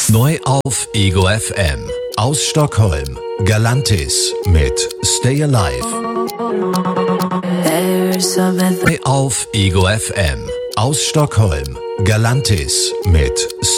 Neu auf Ego FM. Aus Stockholm. Galantis mit Stay Alive. Neu auf Ego FM. Aus Stockholm. Galantis mit